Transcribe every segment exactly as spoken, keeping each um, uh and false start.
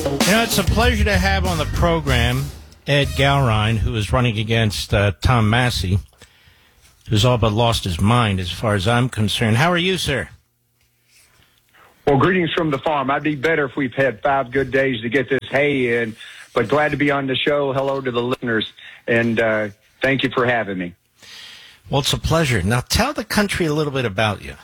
You know, it's a pleasure to have on the program Ed Gallrein, who is running against uh, Tom Massie, who's all but lost his mind as far as I'm concerned. How are you, sir? Well, greetings from the farm. I'd be better if we've had five good days to get this hay in, but glad to be on the show. Hello to the listeners, and uh, thank you for having me. Well, it's a pleasure. Now, tell the country a little bit about you.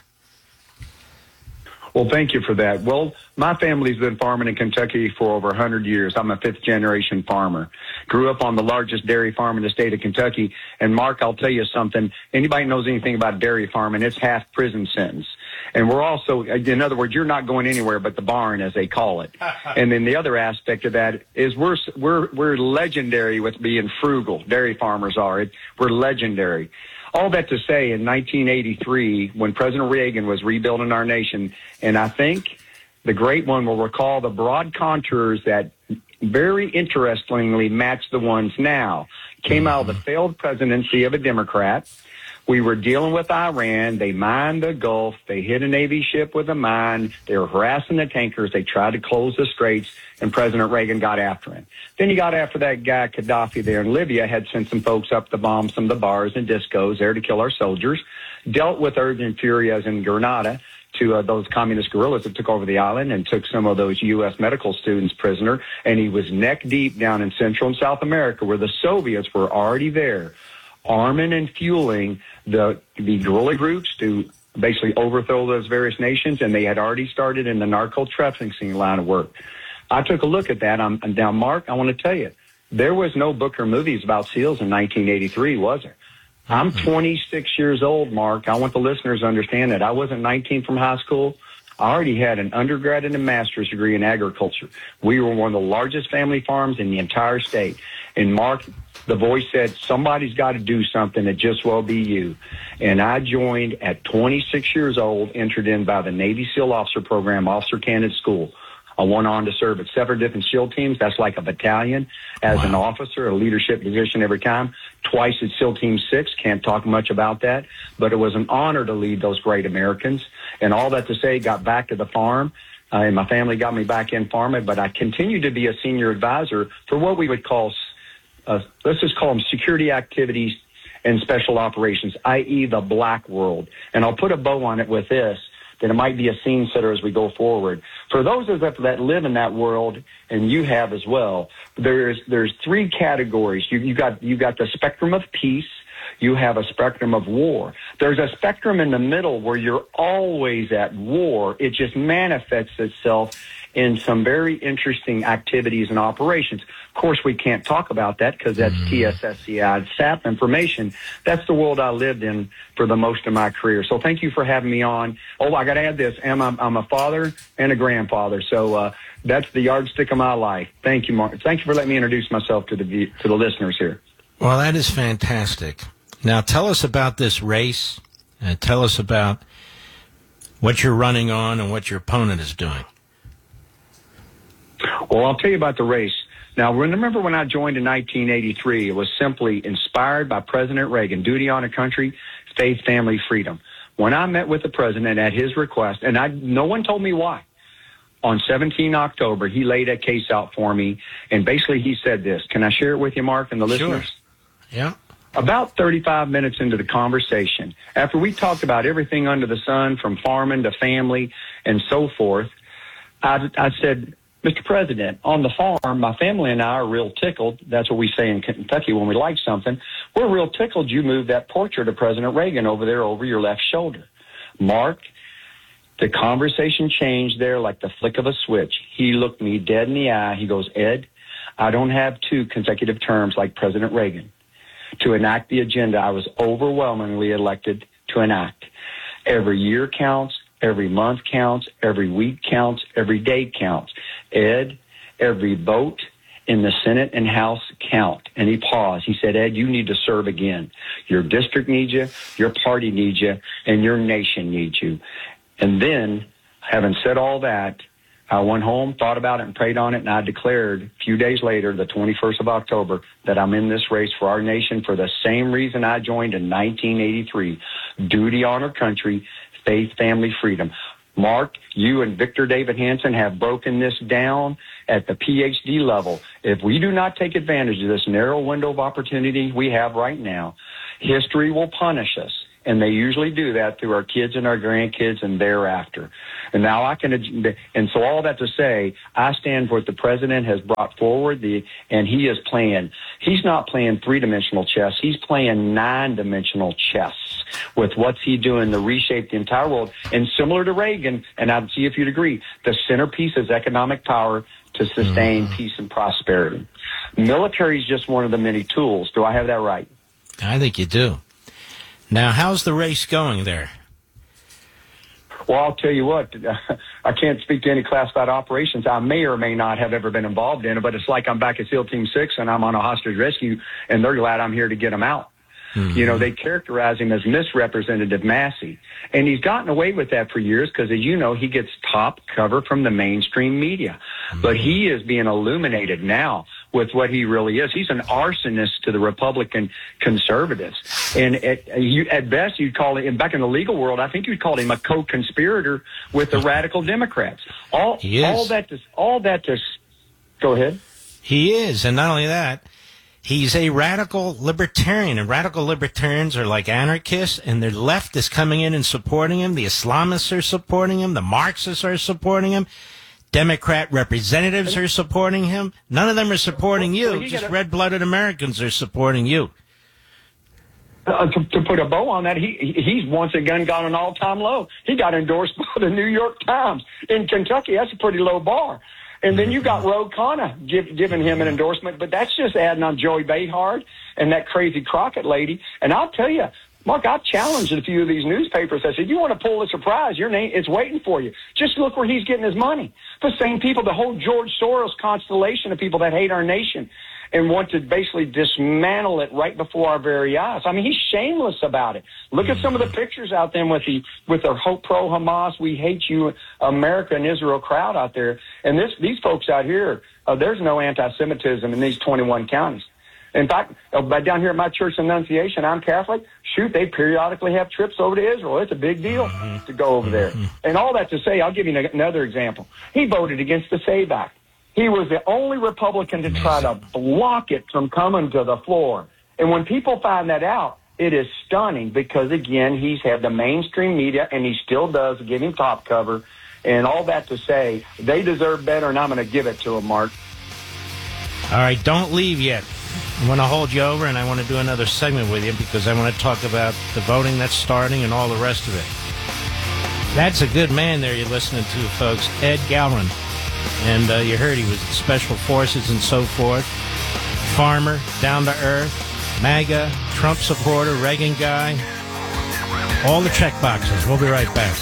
Well, thank you for that. Well, my family's been farming in Kentucky for over one hundred years. I'm a fifth-generation farmer. Grew up on the largest dairy farm in the state of Kentucky. And, Mark, I'll tell you something. Anybody knows anything about dairy farming, it's half prison sentence. And we're also, in other words, you're not going anywhere but the barn, as they call it. And then the other aspect of that is we're we're we're legendary with being frugal. Dairy farmers are. It, we're legendary. All that to say, in nineteen eighty-three, when President Reagan was rebuilding our nation, and I think the great one will recall the broad contours that very interestingly match the ones now, came out of the failed presidency of a Democrat. We were dealing with Iran. They mined the Gulf. They hit a Navy ship with a mine. They were harassing the tankers. They tried to close the straits, and President Reagan got after him. Then he got after that guy, Gaddafi, there in Libya, had sent some folks up to bomb some of the bars and discos there to kill our soldiers, dealt with urgent furias in Grenada to uh, those communist guerrillas that took over the island and took some of those U S medical students prisoner, and he was neck deep down in Central and South America where the Soviets were already there, arming and fueling the the guerrilla groups to basically overthrow those various nations, and they had already started in the narco-trafficking line of work. I took a look at that. I'm, now, Mark, I want to tell you, there was no book or movies about SEALs in nineteen eighty-three, was there? I'm twenty-six years old, Mark. I want the listeners to understand that. I wasn't nineteen from high school. I already had an undergrad and a master's degree in agriculture. We were one of the largest family farms in the entire state. And, Mark, the voice said, somebody's got to do something. It just will be you. And I joined at twenty-six years old, entered in by the Navy SEAL Officer Program, Officer Candidate School. I went on to serve at seven different SEAL teams. That's like a battalion as wow. an officer, a leadership position every time. Twice at SEAL Team six. Can't talk much about that. But it was an honor to lead those great Americans. And all that to say, got back to the farm. Uh, and my family got me back in farming. But I continued to be a senior advisor for what we would call, uh, let's just call them security activities and special operations, that is the black world. And I'll put a bow on it with this, that it might be a scene setter as we go forward. For those of us that live in that world, and you have as well, there's there's three categories. You you got you got the spectrum of peace. You have a spectrum of war. There's a spectrum in the middle where you're always at war. It just manifests itself in some very interesting activities and operations. Of course, we can't talk about that because that's mm. T S S C I, S A P information. That's the world I lived in for the most of my career. So thank you for having me on. Oh, I got to add this. I'm, I'm, I'm a father and a grandfather. So uh, that's the yardstick of my life. Thank you, Mark. Thank you for letting me introduce myself to the to the listeners here. Well, that is fantastic. Now, tell us about this race, and tell us about what you're running on and what your opponent is doing. Well, I'll tell you about the race. Now, remember when I joined in nineteen eighty-three, it was simply inspired by President Reagan, duty, honor, country, faith, family, freedom. When I met with the president at his request, and I, no one told me why, on the seventeenth of October, he laid a case out for me, and basically he said this. Can I share it with you, Mark, and the listeners? Sure. Yeah. About thirty-five minutes into the conversation, after we talked about everything under the sun, from farming to family and so forth, I, I said, Mister President, on the farm, my family and I are real tickled. That's what we say in Kentucky when we like something. We're real tickled you moved that portrait of President Reagan over there over your left shoulder. Mark, the conversation changed there like the flick of a switch. He looked me dead in the eye. He goes, Ed, I don't have two consecutive terms like President Reagan to enact the agenda I was overwhelmingly elected to enact. Every year counts. Every month counts. Every week counts. Every day counts. Ed, every vote in the Senate and House count. And he paused. He said, Ed, you need to serve again. Your district needs you, your party needs you, and your nation needs you. And then, having said all that, I went home, thought about it, and prayed on it, and I declared a few days later, the twenty-first of October, that I'm in this race for our nation for the same reason I joined in nineteen eighty-three. Duty, honor, country, faith, family, freedom. Mark, you and Victor David Hanson have broken this down at the P H D level. If we do not take advantage of this narrow window of opportunity we have right now, history will punish us. And they usually do that through our kids and our grandkids and thereafter. And now I can, and so all that to say, I stand for what the president has brought forward, the, and he is playing, he's not playing three-dimensional chess, he's playing nine-dimensional chess with what's he doing to reshape the entire world. And similar to Reagan, and I'd see if you'd agree, the centerpiece is economic power to sustain mm. peace and prosperity. Military is just one of the many tools. Do I have that right? I think you do. Now, how's the race going there? Well, I'll tell you what, I can't speak to any classified operations. I may or may not have ever been involved in it, but it's like I'm back at SEAL Team six and I'm on a hostage rescue, and they're glad I'm here to get them out. Mm-hmm. You know, they characterize him as Misrepresentative Massey. And he's gotten away with that for years because, as you know, he gets top cover from the mainstream media. Mm-hmm. But he is being illuminated now with what he really is. He's an arsonist to the Republican conservatives. And at, you, at best, you'd call him, back in the legal world, I think you'd call him a co-conspirator with the radical Democrats. All, he is. all that to, all that to, go ahead. He is. And not only that, he's a radical libertarian, and radical libertarians are like anarchists, and the left is coming in and supporting him. The Islamists are supporting him. The Marxists are supporting him. Democrat representatives are supporting him. None of them are supporting you. Well, Just gotta, red-blooded Americans are supporting you. Uh, to, to put a bow on that, he he's once again got an all-time low. He got endorsed by the New York Times. In Kentucky, that's a pretty low bar. And then you got Ro Khanna give, giving him an endorsement, but that's just adding on Joey Behar and that crazy Crockett lady. And I'll tell you, Mark, I've challenged a few of these newspapers. I said, you want to pull a surprise, your name, it's waiting for you. Just look where he's getting his money. The same people, the whole George Soros constellation of people that hate our nation and want to basically dismantle it right before our very eyes. I mean, he's shameless about it. Look at some of the pictures out there with the with the pro-Hamas, we hate you, America and Israel crowd out there. And this these folks out here, uh, there's no anti-Semitism in these twenty-one counties. In fact, uh, down here at my church Annunciation, I'm Catholic. Shoot, they periodically have trips over to Israel. It's a big deal mm-hmm. to go over there. Mm-hmm. And all that to say, I'll give you another example. He voted against the SAVE Act. He was the only Republican to try to block it from coming to the floor. And when people find that out, it is stunning because, again, he's had the mainstream media, and he still does give him top cover. And all that to say, they deserve better, and I'm going to give it to them, Mark. All right, don't leave yet. I want to hold you over, and I want to do another segment with you because I want to talk about the voting that's starting and all the rest of it. That's a good man there you're listening to, folks, Ed Galron. And uh, you heard he was in Special Forces and so forth. Farmer, down to earth, MAGA, Trump supporter, Reagan guy. All the check boxes. We'll be right back.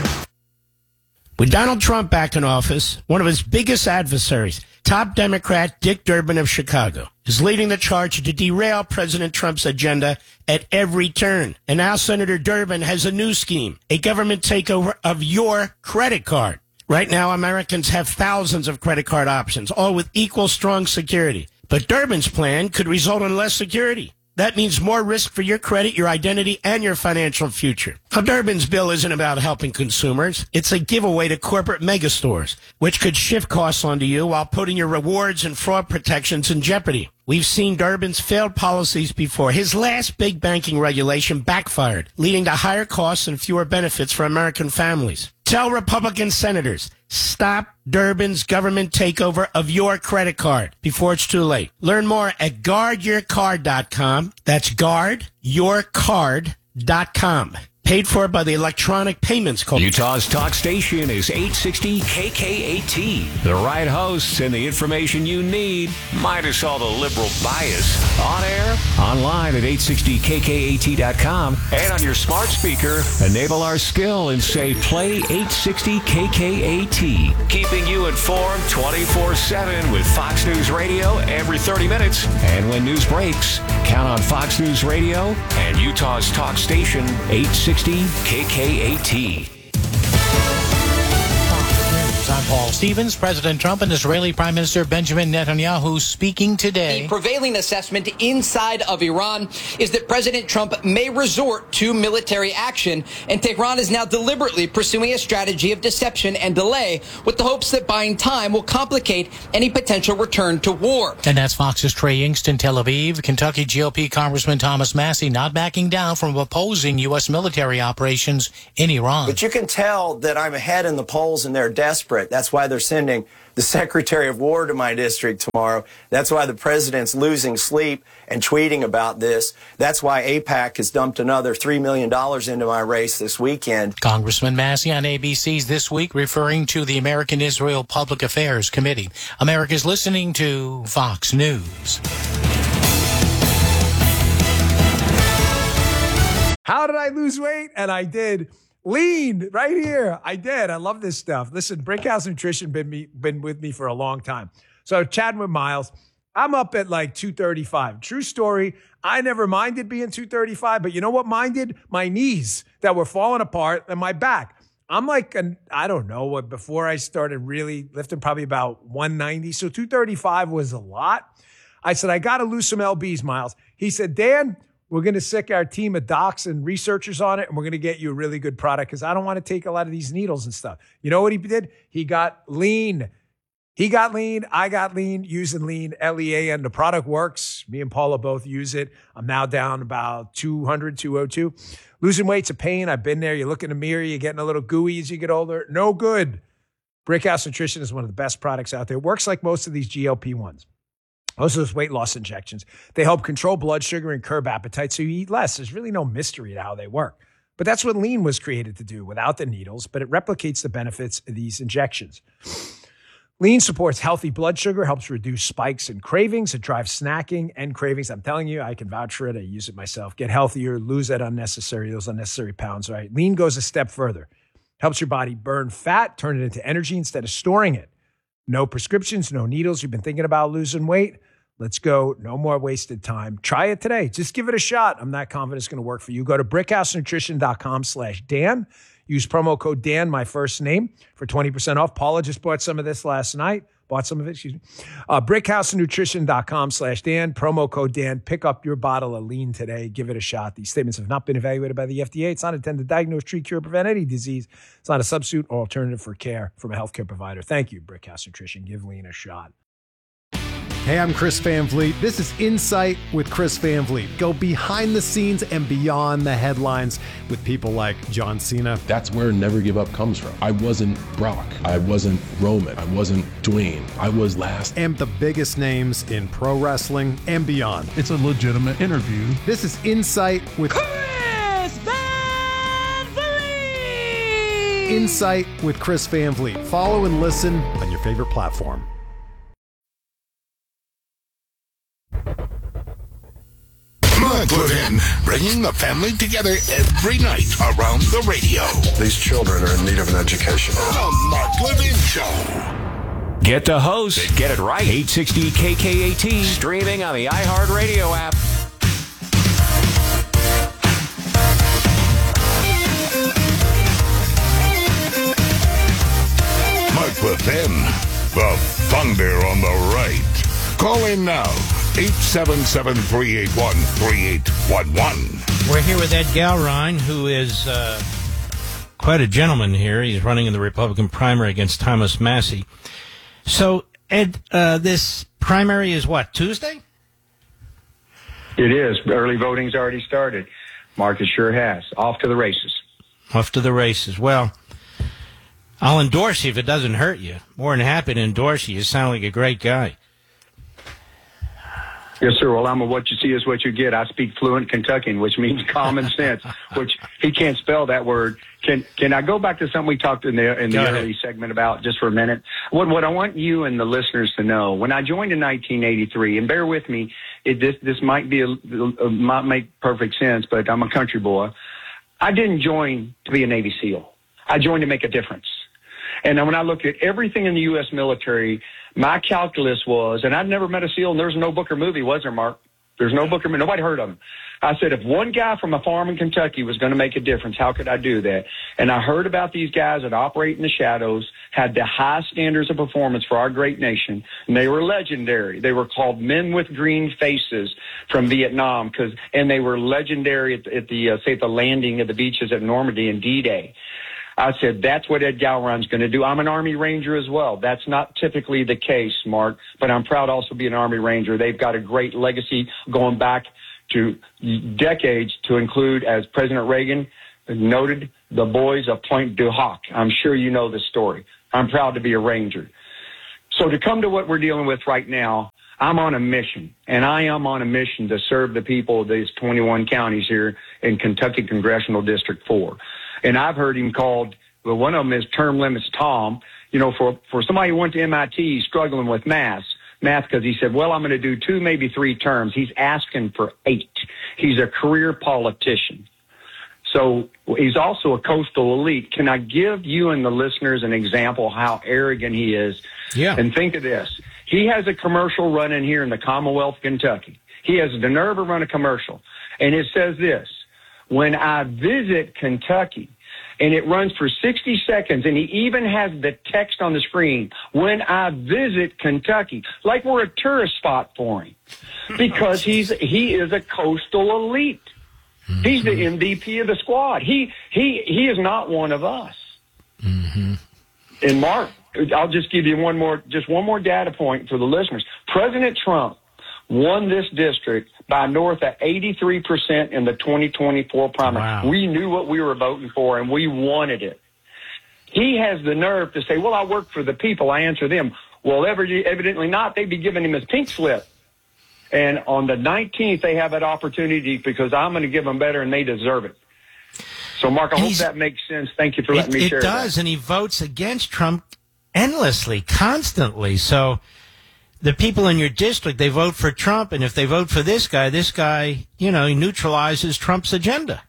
With Donald Trump back in office, one of his biggest adversaries, top Democrat Dick Durbin of Chicago, is leading the charge to derail President Trump's agenda at every turn. And now Senator Durbin has a new scheme, a government takeover of your credit card. Right now, Americans have thousands of credit card options, all with equal strong security. But Durbin's plan could result in less security. That means more risk for your credit, your identity, and your financial future. Now, Durbin's bill isn't about helping consumers. It's a giveaway to corporate megastores, which could shift costs onto you while putting your rewards and fraud protections in jeopardy. We've seen Durbin's failed policies before. His last big banking regulation backfired, leading to higher costs and fewer benefits for American families. Tell Republican senators, stop Durbin's government takeover of your credit card before it's too late. Learn more at guard your card dot com. That's guard your card dot com. Paid for by the Electronic Payments Corporation. Utah's talk station is eight sixty K K A T. The right hosts and the information you need, minus all the liberal bias. On air, online at eight sixty K K A T dot com, and on your smart speaker, enable our skill and say play eight sixty K K A T. Keeping you informed twenty-four seven with Fox News Radio every thirty minutes. And when news breaks, count on Fox News Radio and Utah's talk station eight sixty K K A T. I'm Paul Stevens. President Trump and Israeli Prime Minister Benjamin Netanyahu speaking today. The prevailing assessment inside of Iran is that President Trump may resort to military action, and Tehran is now deliberately pursuing a strategy of deception and delay with the hopes that buying time will complicate any potential return to war. And that's Fox's Trey Yingst in Tel Aviv. Kentucky G O P Congressman Thomas Massie not backing down from opposing U S military operations in Iran. But you can tell that I'm ahead in the polls and they're desperate. That's why they're sending the Secretary of War to my district tomorrow. That's why the president's losing sleep and tweeting about this. That's why AIPAC has dumped another three million dollars into my race this weekend. Congressman Massie on A B C's This Week, referring to the American Israel Public Affairs Committee. America's listening to Fox News. How did I lose weight? And I did. Lean right here. I did. I love this stuff. Listen, Brickhouse Nutrition been me been with me for a long time. So chatting with Miles, I'm up at like two thirty-five. True story. I never minded being two thirty-five, but you know what minded? My knees that were falling apart and my back. I'm like, an, I don't know what, before I started really lifting, probably about one ninety. So two thirty-five was a lot. I said, I got to lose some L Bs, Miles. He said, Dan, we're going to sick our team of docs and researchers on it, and we're going to get you a really good product because I don't want to take a lot of these needles and stuff. You know what he did? He got lean. He got lean. I got lean using lean, L E A N. The product works. Me and Paula both use it. I'm now down about two hundred, two oh two. Losing weight's a pain. I've been there. You look in the mirror. You're getting a little gooey as you get older. No good. Brickhouse Nutrition is one of the best products out there. It works like most of these G L P ones. Most of those weight loss injections, they help control blood sugar and curb appetite so you eat less. There's really no mystery to how they work. But that's what lean was created to do without the needles, but it replicates the benefits of these injections. Lean supports healthy blood sugar, helps reduce spikes and cravings. It drives snacking and cravings. I'm telling you, I can vouch for it. I use it myself. Get healthier, lose that unnecessary, those unnecessary pounds, right? Lean goes a step further. Helps your body burn fat, turn it into energy instead of storing it. No prescriptions, no needles. You've been thinking about losing weight? Let's go. No more wasted time. Try it today. Just give it a shot. I'm not confident it's going to work for you. Go to brickhousenutrition.com slash Dan. Use promo code Dan, my first name, for twenty percent off. Paula just bought some of this last night. Bought some of it, excuse me. Uh, brickhousenutrition.com slash Dan. Promo code Dan. Pick up your bottle of lean today. Give it a shot. These statements have not been evaluated by the F D A. It's not intended to diagnose, treat, cure, prevent any disease. It's not a substitute or alternative for care from a healthcare provider. Thank you, Brickhouse Nutrition. Give lean a shot. Hey, I'm Chris Van Vliet. This is Insight with Chris Van Vliet. Go behind the scenes and beyond the headlines with people like John Cena. That's where Never Give Up comes from. I wasn't Brock. I wasn't Roman. I wasn't Dwayne. I was last. And the biggest names in pro wrestling and beyond. It's a legitimate interview. This is Insight with Chris Van Vliet! Insight with Chris Van Vliet. Follow and listen on your favorite platform. Mark Levin, bringing the family together every night around the radio. These children are in need of an education. The Mark Levin Show. Get the host. Get it right. eight sixty K K A T. Streaming on the iHeartRadio app. Mark Levin, the thunder on the right. Call in now. eight seven seven, three eight one, three eight one one. We're here with Ed Galrine, who is uh, quite a gentleman here. He's running in the Republican primary against Thomas Massie. So, Ed, uh, this primary is what, Tuesday? It is. Early voting's already started. Marcus sure has. Off to the races. Off to the races. Well, I'll endorse you if it doesn't hurt you. More than happy to endorse you. You sound like a great guy. Yes, sir. Well, I'm a what you see is what you get. I speak fluent Kentuckian, which means common sense, which he can't spell that word. Can Can I go back to something we talked in the in the early segment about just for a minute? What What I want you and the listeners to know, when I joined in nineteen eighty-three, and bear with me, it this this might be a, a, might make perfect sense, but I'm a country boy. I didn't join to be a Navy SEAL. I joined to make a difference. And when I looked at everything in the U S military, my calculus was, and I'd never met a SEAL, and there was no book or movie, was there, Mark? There's no Booker. Nobody heard of him. I said, if one guy from a farm in Kentucky was going to make a difference, how could I do that? And I heard about these guys that operate in the shadows, had the high standards of performance for our great nation, and they were legendary. They were called Men with Green Faces from Vietnam, cause, and they were legendary at, at the, uh, say, at the landing of the beaches at Normandy and D-Day. I said, that's what Ed Gowron's going to do. I'm an Army Ranger as well. That's not typically the case, Mark, but I'm proud also to be an Army Ranger. They've got a great legacy going back to decades, to include, as President Reagan noted, the boys of Pointe du Hoc. I'm sure you know the story. I'm proud to be a Ranger. So to come to what we're dealing with right now, I'm on a mission, and I am on a mission to serve the people of these twenty-one counties here in Kentucky Congressional District four. And I've heard him called, well, one of them is Term Limits Tom. You know, for, for somebody who went to M I T struggling with math, math because he said, well, I'm going to do two, maybe three terms. He's asking for eight. He's a career politician. So he's also a coastal elite. Can I give you and the listeners an example how arrogant he is? Yeah. And think of this. He has a commercial running here in the Commonwealth of Kentucky. He has the nerve to run a commercial. And it says this, when I visit Kentucky, and it runs for sixty seconds, and he even has the text on the screen, when I visit Kentucky, like we're a tourist spot for him, because he's he is a coastal elite. Mm-hmm. He's the M V P of the squad. He he he is not one of us. Mm-hmm. And Mark, I'll just give you one more, just one more data point for the listeners. President Trump won this district by north of eighty-three percent in the twenty twenty-four primary. Wow. We knew what we were voting for, and we wanted it. He has the nerve to say, well, I work for the people. I answer them. Well, evidently not. They'd be giving him his pink slip. And on the nineteenth, they have that opportunity because I'm going to give them better, and they deserve it. So, Mark, I and hope that makes sense. Thank you for letting it, me it share It does, that. And he votes against Trump endlessly, constantly. So the people in your district, they vote for Trump, and if they vote for this guy, this guy, you know, he neutralizes Trump's agenda.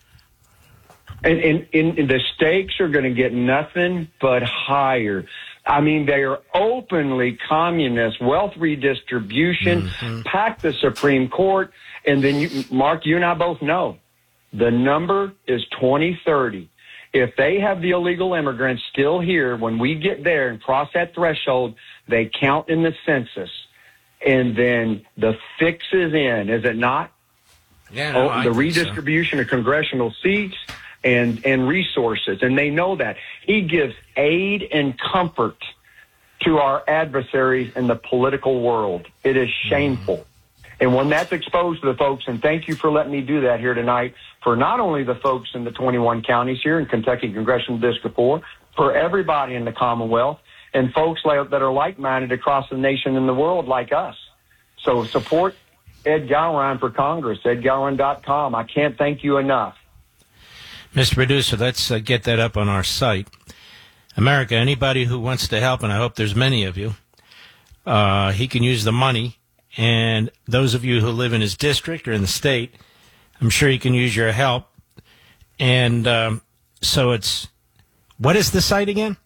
And, and, and the stakes are going to get nothing but higher. I mean, they are openly communist, wealth redistribution, mm-hmm. pack the Supreme Court, and then, you, Mark, you and I both know, the number is twenty thirty. If they have the illegal immigrants still here, when we get there and cross that threshold, they count in the census. And then the fix is in, is it not? Yeah, no, oh, the redistribution so. of congressional seats and, and resources. And they know that. He gives aid and comfort to our adversaries in the political world. It is shameful. Mm-hmm. And when that's exposed to the folks, and thank you for letting me do that here tonight, for not only the folks in the twenty-one counties here in Kentucky Congressional District four, for everybody in the Commonwealth, and folks like, that are like-minded across the nation and the world like us. So support Ed Gowron for Congress, ed gowron dot com. I can't thank you enough. Mister Producer, let's uh, get that up on our site. America, anybody who wants to help, and I hope there's many of you, uh, he can use the money. And those of you who live in his district or in the state, I'm sure you can use your help. And um, so it's, what is the site again?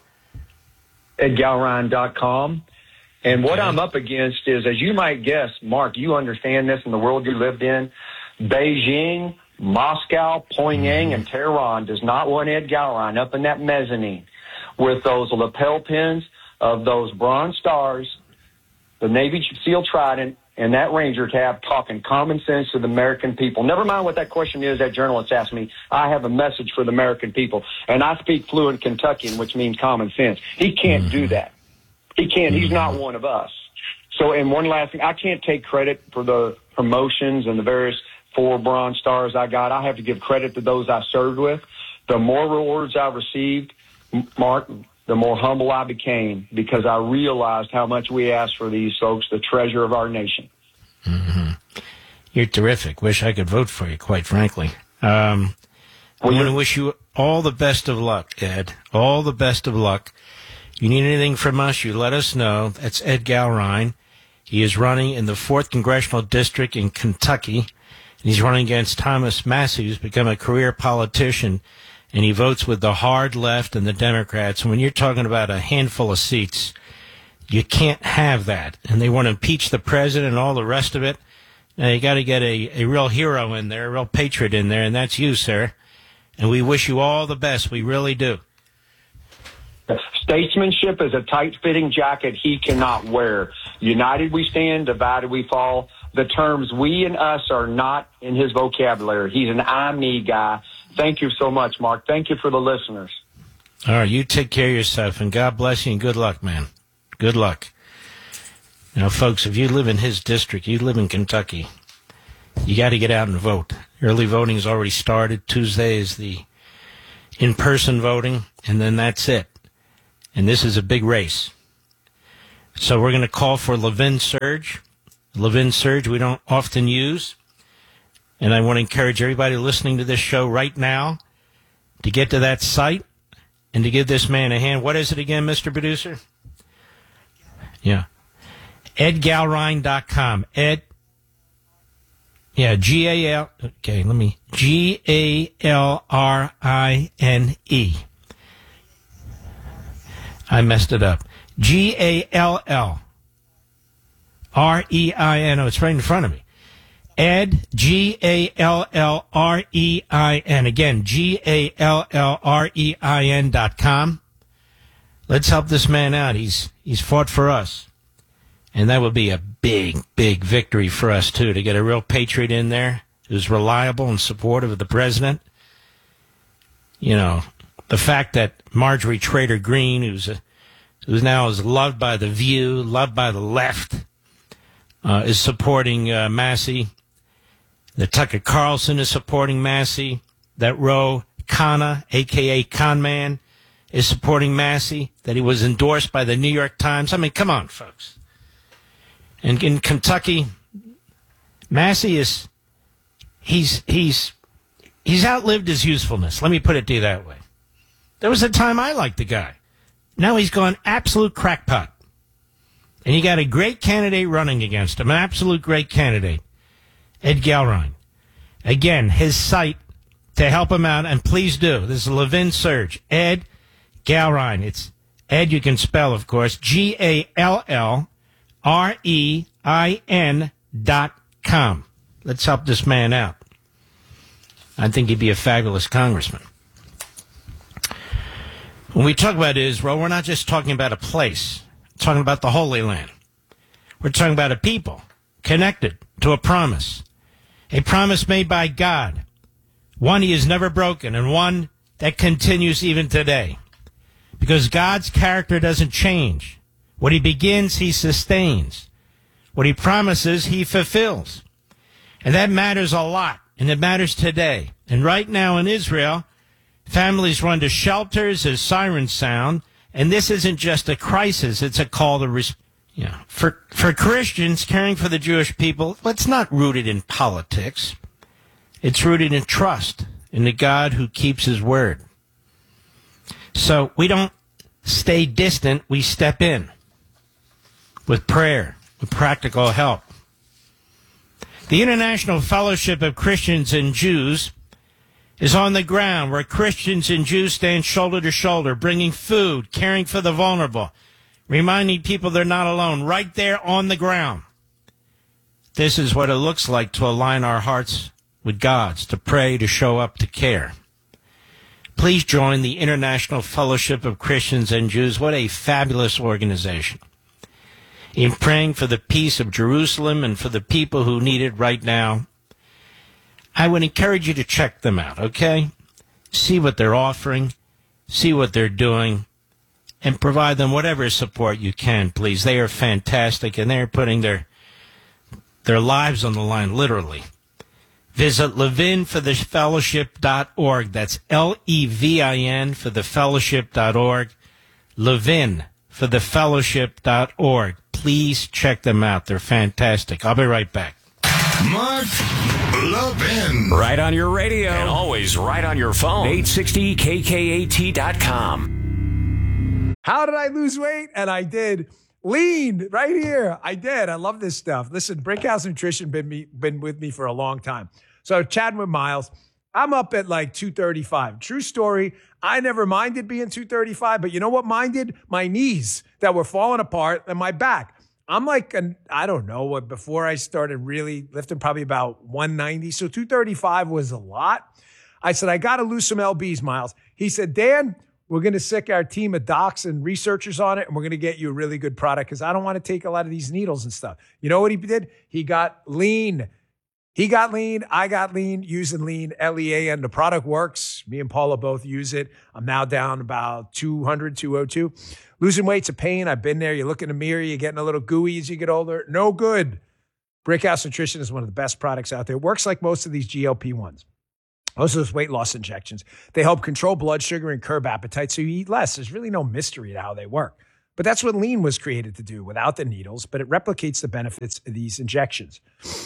ed gowron dot com. And what okay. I'm up against is, as you might guess, Mark, you understand this in the world you lived in, Beijing, Moscow, Pyongyang, mm. and Tehran does not want Ed Gowron up in that mezzanine with those lapel pins of those Bronze Stars, the Navy SEAL Trident, and that Ranger tab talking common sense to the American people. Never mind what that question is that journalist asked me. I have a message for the American people, and I speak fluent Kentuckian, which means common sense. He can't mm-hmm. do that. He can't. Mm-hmm. He's not one of us. So, and one last thing, I can't take credit for the promotions and the various four Bronze Stars I got. I have to give credit to those I served with. The more rewards I received, Mark, the more humble I became because I realized how much we asked for these folks, the treasure of our nation. Mm-hmm. You're terrific. Wish I could vote for you, quite frankly. Um, well, I want to wish you all the best of luck, Ed. All the best of luck. You need anything from us, you let us know. That's Ed Gowron. He is running in the fourth Congressional District in Kentucky. And he's running against Thomas Massie, who's become a career politician. And he votes with the hard left and the Democrats. And when you're talking about a handful of seats, you can't have that. And they want to impeach the president and all the rest of it. Now, you got to get a, a real hero in there, a real patriot in there, and that's you, sir. And we wish you all the best. We really do. Statesmanship is a tight-fitting jacket he cannot wear. United we stand, divided we fall. The terms we and us are not in his vocabulary. He's an I, me guy. Thank you so much, Mark. Thank you for the listeners. All right, you take care of yourself, and God bless you, and good luck, man. Good luck. You know, folks, if you live in his district, you live in Kentucky, you got to get out and vote. Early voting has already started. Tuesday is the in-person voting, and then that's it. And this is a big race. So we're going to call for Levin Surge. Levin Surge we don't often use. And I want to encourage everybody listening to this show right now to get to that site and to give this man a hand. What is it again, Mister Producer? Yeah. ed galrine dot com. Ed, yeah, G A L, okay, let me, G A L R I N E. I messed it up. G A L L R E I N. Oh, it's right in front of me. Ed, G A L L R E I N. Again, G A L L R E I N dot com. Let's help this man out. He's he's fought for us. And that would be a big, big victory for us, too, to get a real patriot in there who's reliable and supportive of the president. You know, the fact that Marjorie Trader Green, who's a, who's now is loved by the View, loved by the left, uh, is supporting uh, Massey. That Tucker Carlson is supporting Massey. That Ro Khanna, a k a. Conman, is supporting Massey. That he was endorsed by the New York Times. I mean, come on, folks. And in Kentucky, Massey is, he's, he's, he's outlived his usefulness. Let me put it to you that way. There was a time I liked the guy. Now he's gone absolute crackpot. And you got a great candidate running against him, an absolute great candidate, Ed Galrine. Again, his site to help him out, and please do. This is Levin Surge. Ed Galrine. It's Ed, you can spell, of course, G A L L R E I N dot com. Let's help this man out. I think he'd be a fabulous congressman. When we talk about Israel, we're not just talking about a place. We're talking about the Holy Land. We're talking about a people connected to a promise. A promise made by God. One he has never broken, and one that continues even today. Because God's character doesn't change. What he begins, he sustains. What he promises, he fulfills. And that matters a lot, and it matters today. And right now in Israel, families run to shelters as sirens sound, and this isn't just a crisis, it's a call to res- yeah. For, for Christians, caring for the Jewish people, well, it's not rooted in politics. It's rooted in trust in the God who keeps his word. So we don't stay distant, we step in. With prayer, with practical help. The International Fellowship of Christians and Jews is on the ground where Christians and Jews stand shoulder to shoulder, bringing food, caring for the vulnerable, reminding people they're not alone, right there on the ground. This is what it looks like to align our hearts with God's, to pray, to show up, to care. Please join the International Fellowship of Christians and Jews. What a fabulous organization. In praying for the peace of Jerusalem and for the people who need it right now, I would encourage you to check them out, okay? See what they're offering, see what they're doing, and provide them whatever support you can, please. They are fantastic, and they're putting their their lives on the line, literally. Visit levin for the fellowship dot org. That's L E V I N for the fellowship dot org. Levin for the fellowship dot org. Please check them out. They're fantastic. I'll be right back. Mark Levin. Right on your radio. And always right on your phone. eight sixty K K A T dot com. How did I lose weight? And I did. Lean right here. I did. I love this stuff. Listen, Brickhouse Nutrition been me been with me for a long time. So chatting with Miles, I'm up at like two thirty-five. True story. I never minded being two thirty-five, but you know what minded? My knees that were falling apart and my back. I'm like, an, I don't know what, before I started really lifting, probably about one ninety. So two thirty-five was a lot. I said, I got to lose some L Bs, Miles. He said, Dan, we're going to sick our team of docs and researchers on it, and we're going to get you a really good product because I don't want to take a lot of these needles and stuff. You know what he did? He got lean. He got lean. I got lean, using lean, L E A N. The product works. Me and Paula both use it. I'm now down about two hundred, two oh two. Losing weight's a pain. I've been there. You look in the mirror, you're getting a little gooey as you get older. No good. Brickhouse Nutrition is one of the best products out there. It works like most of these G L P ones. Most of those weight loss injections. They help control blood sugar and curb appetite so you eat less. There's really no mystery to how they work. But that's what lean was created to do without the needles, but it replicates the benefits of these injections.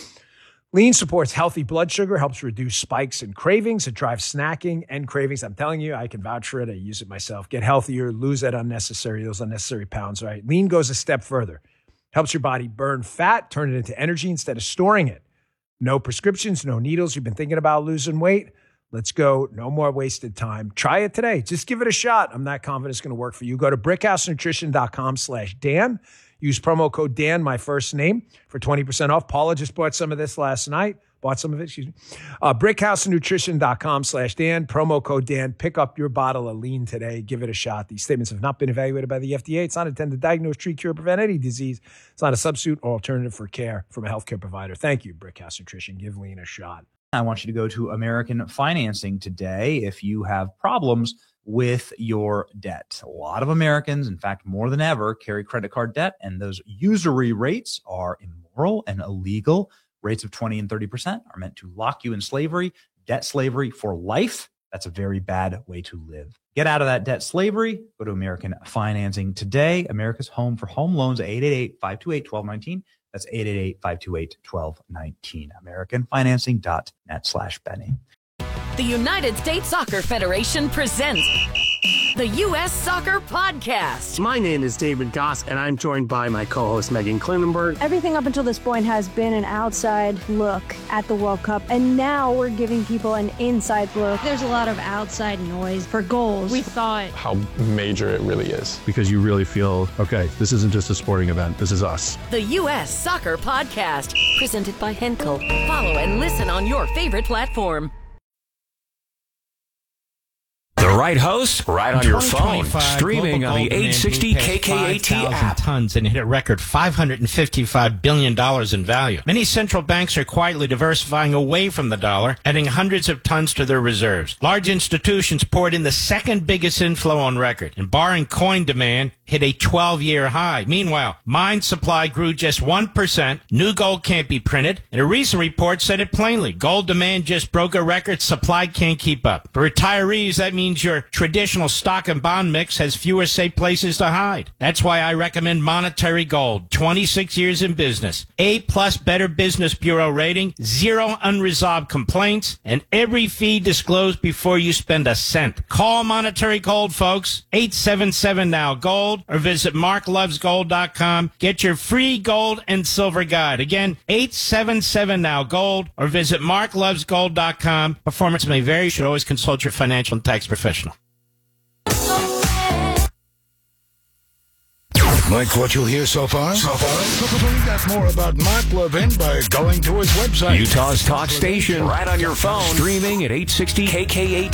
Lean supports healthy blood sugar, helps reduce spikes and cravings. It drives snacking and cravings. I'm telling you, I can vouch for it. I use it myself. Get healthier, lose that unnecessary, those unnecessary pounds, right? Lean goes a step further. Helps your body burn fat, turn it into energy instead of storing it. No prescriptions, no needles. You've been thinking about losing weight? Let's go. No more wasted time. Try it today. Just give it a shot. I'm not confident it's going to work for you. Go to brickhousenutrition.com slash Dan. Use promo code Dan, my first name, for twenty percent off. Paula just bought some of this last night. Bought some of it, excuse me. Uh, brickhousenutrition.com slash Dan. Promo code Dan. Pick up your bottle of lean today. Give it a shot. These statements have not been evaluated by the F D A. It's not intended to diagnose, treat, cure, prevent any disease. It's not a substitute or alternative for care from a healthcare provider. Thank you, Brickhouse Nutrition. Give lean a shot. I want you to go to American Financing today if you have problems with your debt. A lot of Americans, in fact, more than ever, carry credit card debt, and those usury rates are immoral and illegal. Rates of twenty and thirty percent are meant to lock you in slavery, debt slavery for life. That's a very bad way to live. Get out of that debt slavery. Go to American Financing today. America's home for home loans, eight eight eight, five two eight, one two one nine. That's eight eight eight, five two eight, one two one nine. American Financing dot net slash Benny. The United States Soccer Federation presents the U S Soccer Podcast. My name is David Goss, and I'm joined by my co-host Megan Klinenberg. Everything up until this point has been an outside look at the World Cup, and now we're giving people an inside look. There's a lot of outside noise for goals. We thought how major it really is. Because you really feel, okay, this isn't just a sporting event. This is us. The U S Soccer Podcast, presented by Henkel. Follow and listen on your favorite platform. The right host, right on your phone, streaming on the eight sixty K K A T app. Tons and hit a record five hundred fifty-five billion dollars in value. Many central banks are quietly diversifying away from the dollar, adding hundreds of tons to their reserves. Large institutions poured in the second biggest inflow on record, and barring coin demand hit a twelve-year high. Meanwhile, mine supply grew just one percent. New gold can't be printed, and a recent report said it plainly. Gold demand just broke a record. Supply can't keep up. For retirees, that means your traditional stock and bond mix has fewer safe places to hide. That's why I recommend Monetary Gold. twenty-six years in business. A-plus Better Business Bureau rating, zero unresolved complaints, and every fee disclosed before you spend a cent. Call Monetary Gold, folks. eight seven seven now gold or visit mark loves gold dot com. Get your free gold and silver guide. Again, eight seven seven now gold or visit mark loves gold dot com. Performance may vary. You should always consult your financial and tax professional. Like what you hear so far? So far? Find out more about Mark Levin by going to his website. Utah's talk station, right on your phone, streaming at eight sixty K K A T.